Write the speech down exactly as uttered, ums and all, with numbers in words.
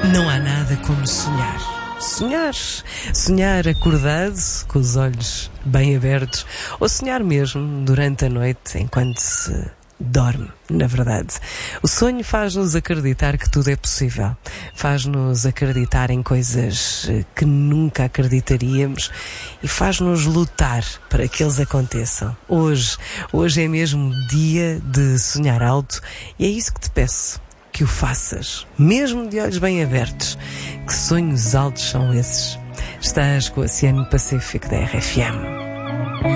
Não há nada como sonhar. Sonhar. Sonhar acordado, com os olhos bem abertos, ou sonhar mesmo durante a noite, enquanto se dorme, na verdade. O sonho faz-nos acreditar que tudo é possível. Faz-nos acreditar em coisas que nunca acreditaríamos e faz-nos lutar para que eles aconteçam. Hoje, hoje é mesmo dia de sonhar alto e é isso que te peço. Que o faças, mesmo de olhos bem abertos. Que sonhos altos são esses? Estás com o Oceano Pacífico da R F M.